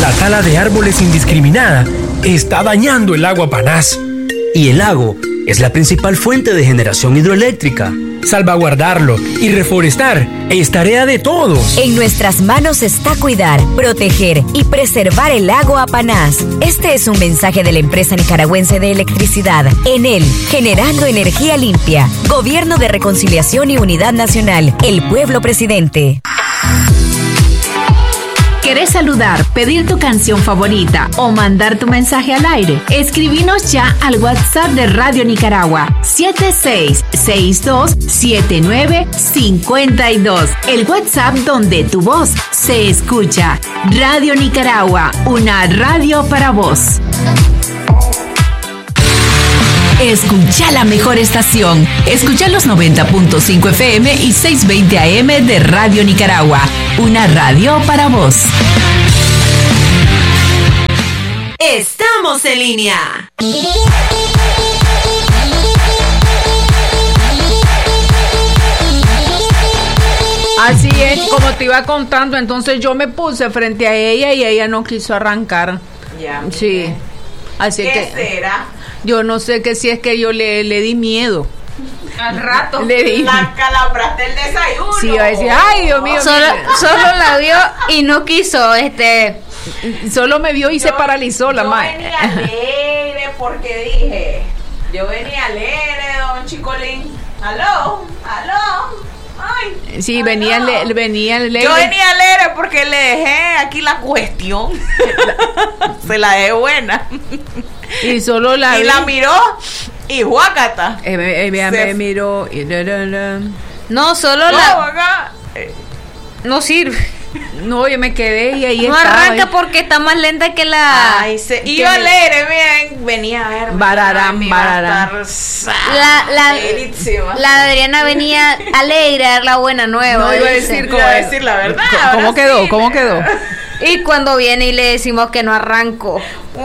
La tala de árboles indiscriminada está dañando el lago Apanás. Y el lago es la principal fuente de generación hidroeléctrica. Salvaguardarlo y reforestar es tarea de todos. En nuestras manos está cuidar, proteger y preservar el lago Apanás. Este es un mensaje de la empresa nicaragüense de electricidad, Enel, generando energía limpia. Gobierno de Reconciliación y Unidad Nacional. El pueblo presidente. ¿Querés saludar, pedir tu canción favorita o mandar tu mensaje al aire? Escribinos ya al WhatsApp de Radio Nicaragua 76627952. El WhatsApp donde tu voz se escucha. Radio Nicaragua, una radio para vos. Escucha la mejor estación. Escucha los 90.5 FM y 620 AM de Radio Nicaragua. Una radio para vos. Estamos en línea. Así es, como te iba contando, entonces yo me puse frente a ella y ella no quiso arrancar. Ya. Sí. Así ¿Qué será? Yo no sé que si es que yo le di miedo. Al rato le di. La calabraste el desayuno. Sí, iba a decir, ay, Dios mío. Solo la vio y no quiso, Solo me vio y se paralizó la madre. Yo venía alegre porque dije, don Chicolín. Aló. Ay. Sí, venía alegre. Yo venía alegre porque le dejé aquí la cuestión. Se la dejé buena. Y solo la miró y guácata. Me miró y no, solo no sirve. No, yo me quedé y ahí no estaba. Arranca porque está más lenta que la. Ay, iba alegre, miren, venía a ver. Bararán. La Adriana venía alegre a dar la buena nueva. No iba a decir la verdad. ¿Cómo quedó? Y cuando viene y le decimos que no arrancó.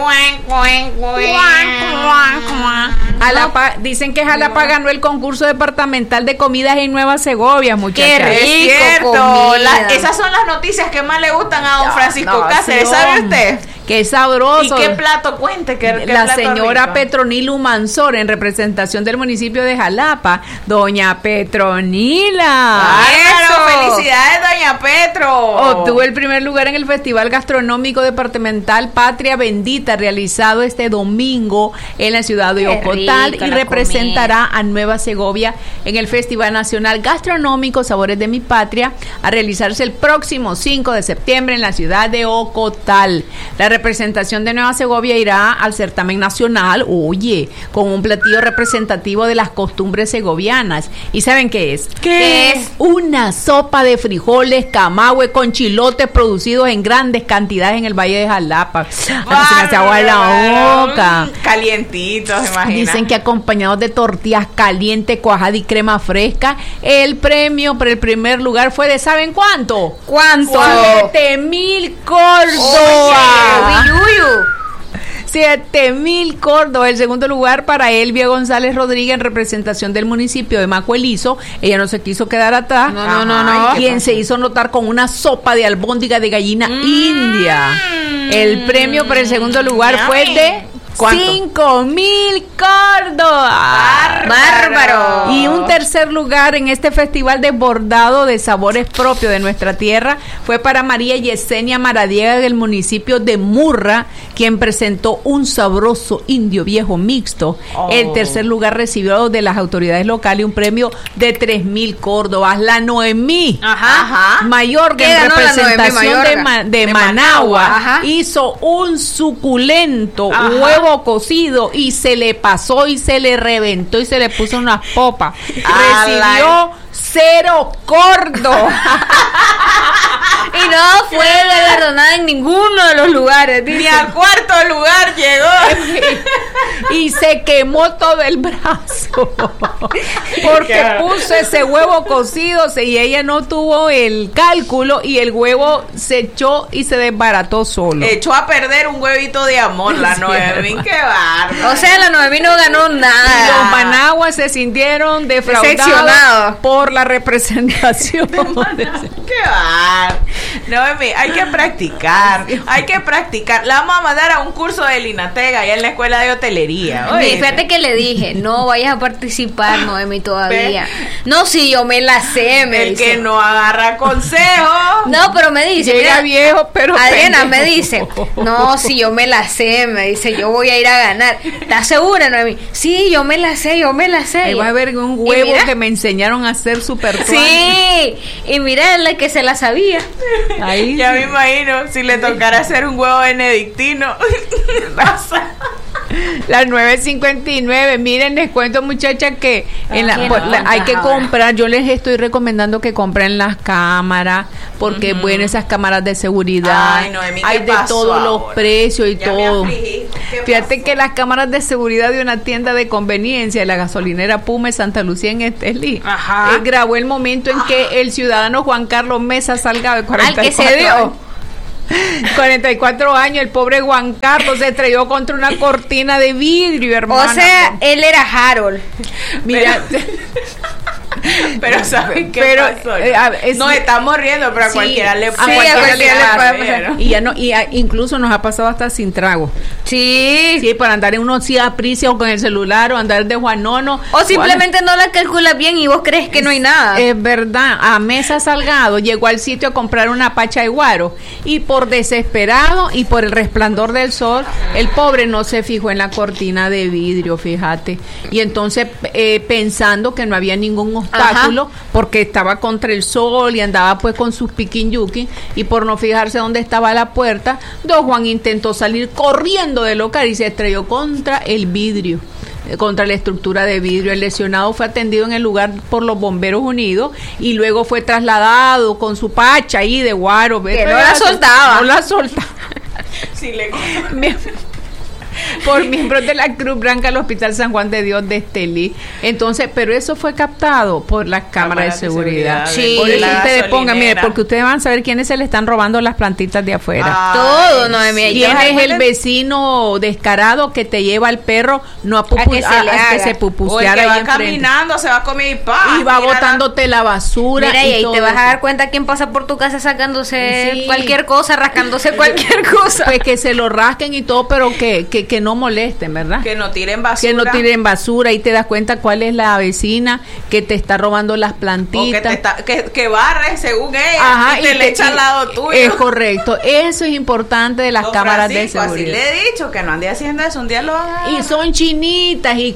Jalapa, dicen que Jalapa ganó el concurso departamental de comidas en Nueva Segovia, muchachas. Qué rico, es cierto. Esas son las noticias que más le gustan a don Francisco Cáceres, ¿sabe usted? Qué sabroso. ¿Y qué plato? Cuente. La señora Petronilu Mansor, en representación del municipio de Jalapa. Doña Petronila. ¡Claro! ¡Felicidades, doña Petro! Obtuvo el primer lugar en el Festival Gastronómico Departamental Patria Bendita, realizado este domingo en la ciudad de Ocotal, y representará a Nueva Segovia en el Festival Nacional Gastronómico Sabores de mi Patria, a realizarse el próximo 5 de septiembre en la ciudad de Ocotal. La representación de Nueva Segovia irá al certamen nacional, con un platillo representativo de las costumbres segovianas. ¿Y saben qué es? ¿Qué es? Una sopa de frijoles camagüe con chilotes producidos en grandes cantidades en el Valle de Jalapa. Se me hace agua en la boca. Calientitos, imagina. Dicen que acompañados de tortillas calientes, cuajada y crema fresca. El premio por el primer lugar fue de ¿saben cuánto? ¿Cuánto? 7,000 córdobas. 7,000 córdobas. El segundo lugar para Elvia González Rodríguez, en representación del municipio de Macuelizo. Ella no se quiso quedar atrás. No. Quien se hizo notar con una sopa de albóndiga de gallina india. El premio para el segundo lugar fue de 5,000 córdobas. ¡Bárbaro! Y un tercer lugar en este festival de bordado de sabores propios de nuestra tierra fue para María Yesenia Maradiega, del municipio de Murra, quien presentó un sabroso indio viejo mixto. El tercer lugar recibió de las autoridades locales un premio de 3,000 córdobas. La Noemí Mayor, que en representación de Managua, hizo un suculento huevo cocido y se le pasó y se le reventó y se le puso unas popas. Recibió 0 córdobas. Y no fue galardonada en ninguno de los lugares. Ni al cuarto lugar llegó. Y se quemó todo el brazo. Porque puso ese huevo cocido y ella no tuvo el cálculo y el huevo se echó y se desbarató solo. Echó a perder un huevito de amor la Noemí. ¡Qué bárbaro! O sea, la Noemí no ganó nada. Y los managuas se sintieron defraudados por la representación. ¡Qué bárbaro! Noemí, hay que practicar. practicar. Hay que practicar. La vamos a mandar a un curso de Linatega allá en la escuela de hotelería. Oye, fíjate que le dije, no vayas a participar, Noemi, todavía. No, si yo me la sé, me dice. El que no agarra consejo. No, pero me dice, Llega viejo, pero Adriana pendejo. me dice, no, si yo me la sé, me dice, yo voy a ir a ganar. ¿Estás segura, Noemi? Sí, yo me la sé. Ahí va a haber un huevo mira, que me enseñaron a hacer super sí, y mira la que se la sabía. Ahí Ya sí. me imagino, si le tocara hacer un huevo benedictino. Las 9:59. Miren, les cuento, muchachas, que hay que comprar. Yo les estoy recomendando que compren las cámaras, porque es bueno, esas cámaras de seguridad. Ay, Noemí, ¿qué hay de pasó todos los ahora? precios y Ya me todo. afligí. ¿Qué Fíjate pasó? que las cámaras de seguridad de una tienda de conveniencia, la gasolinera Puma en Santa Lucía en Estelí, Ajá. grabó el momento en que el ciudadano Juan Carlos Mesa Salgado, de 44 Al que se dio. años, 44 años, el pobre Juan Carlos se estrelló contra una cortina de vidrio, hermano. O sea, él era Harold. Mira, Pero ¿saben qué Pero, pasó? nos estamos riendo, pero a sí, cualquiera le a puede cualquiera le pasar, puede pasar. ¿no? Y ya no, incluso nos ha pasado hasta sin trago. Sí. Sí, para andar en unos Ciapricia o con el celular, o andar de Juanono. O simplemente no la calculas bien y vos crees que no hay nada. Es verdad, a Mesa Salgado llegó al sitio a comprar una pacha de guaro y por desesperado y por el resplandor del sol, el pobre no se fijó en la cortina de vidrio, fíjate. Y entonces pensando que no había ningún obstáculo, porque estaba contra el sol y andaba pues con sus piquinyuki, y por no fijarse dónde estaba la puerta, don Juan intentó salir corriendo del local y se estrelló contra el vidrio, contra la estructura de vidrio. El lesionado fue atendido en el lugar por los Bomberos Unidos y luego fue trasladado con su pacha ahí de guaro. Que no la soltaba. No la soltaba. Sí, Por miembros de la Cruz Blanca al Hospital San Juan de Dios de Estelí. Entonces, pero eso fue captado por las cámaras de seguridad. Sí. Por de eso la ustedes pongan, mire, gasolinera. porque ustedes van a saber quiénes se le están robando las plantitas de afuera. Todo, Noemí. sí. ¿Quién Ay, es el vecino descarado que te lleva al perro no a, que se le que haga. se O el pupuseara que ahí va enfrente? caminando, se va a comer y pa. Y va mira botándote la basura. Mira, y ahí todo te vas a eso. dar cuenta quién pasa por tu casa sacándose Sí. cualquier cosa, rascándose cualquier cosa. Pues que se lo rasquen y todo, pero que no molesten, ¿verdad? Que no tiren basura. Que no tiren basura y te das cuenta cuál es la vecina que te está robando las O plantitas. que barre según ella. Ajá, y te le echa al lado tuyo. Es correcto. Eso es importante de las Don cámaras Francisco, de así seguridad. le he dicho que no ande haciendo eso. Un día lo haga. Y son chinitas y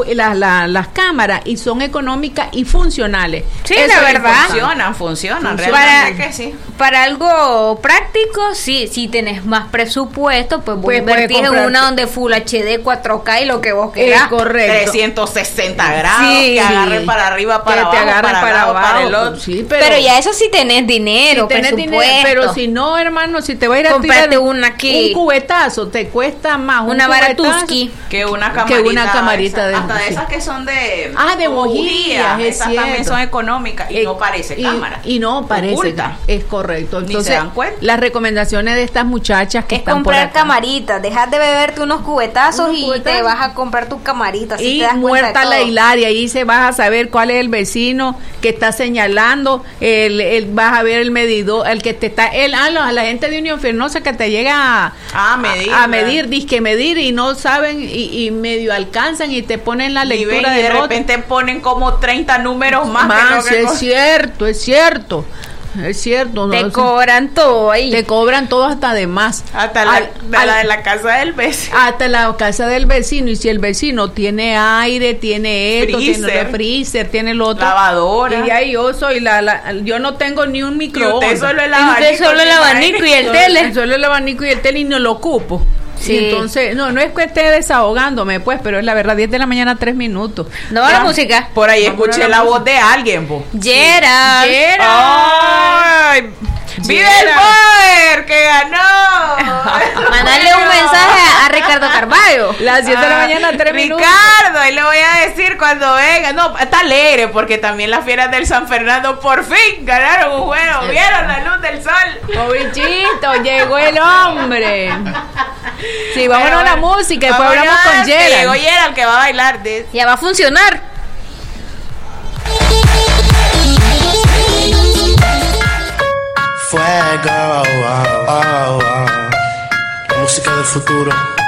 las cámaras, y son económicas y funcionales. Sí, Eso la es verdad. importante. Funcionan. Para, Realmente que sí. para algo práctico, sí, si tenés más presupuesto, pues vos Pues puedes invertís en comprarte. una donde Full HD, 4K y lo que vos Es querás. correcto. 360 grados. Sí, que agarren sí. para arriba, para Que abajo, te agarren para abajo, abajo. el otro. Sí, pero ya eso sí tenés dinero, si tenés presupuesto. dinero, pero si no, hermano, si te va a ir a Comprate tirar una aquí. un cubetazo, te cuesta más un Una cubetazo Baratuski. Que una camarita. una camarita de- hasta de sí. esas que son de. De bujías, es esas también cierto. son económicas y no parece cámara. Y no parece. Oculta. Es correcto. Ni se Entonces, dan cuenta. las recomendaciones de estas muchachas que Es están por comprar acá. camaritas, dejas de beberte unos cubetazos Unos y cubetazos. te vas a comprar tu camarita. Así Y te das cuenta muerta de la todo. hilaria, ahí se vas a saber cuál es el vecino que está señalando, vas a ver el medidor, el que te está, la gente de Unión Fenosa que te llega a medir, disque medir, y no saben y medio alcanzan y te ponen la Y lectura ven, y de del otro. repente ponen como 30 números más. Es cierto, es cierto. Es cierto. Te no, cobran todo ahí. te cobran todo hasta de más. Hasta la de la casa del vecino. Hasta la casa del vecino. Y si el vecino tiene aire, tiene esto, tiene Freezer. freezer, tiene lo otro. Lavadora. Y ahí yo soy yo no tengo ni un microondas. Y usted solo el Y usted abanico. solo el ¿se abanico y imagina? el tele. Solo el abanico y el tele, y no lo ocupo. Sí. Y entonces, no es que esté desahogándome, pues, pero es la verdad, 10 de la mañana, 3 minutos. No va la música. Por ahí Vamos a escuché la la voz de alguien, po. Gerald. ¡Ay! ¡Vive el poder que ganó! Mandale un mensaje a Ricardo Carballo. Las 7 de la mañana, 3 minutos. Ricardo, ahí le voy a decir cuando venga. No, está alegre porque también las fieras del San Fernando por fin ganaron un juego. ¿Vieron la luz del sol? Pobrichito, llegó el hombre. Sí, vámonos a la música, después Vámonos, hablamos con que llegó Gerald. Gerald que va a bailar. Ya va a funcionar. Fuego, oh, oh, futuro.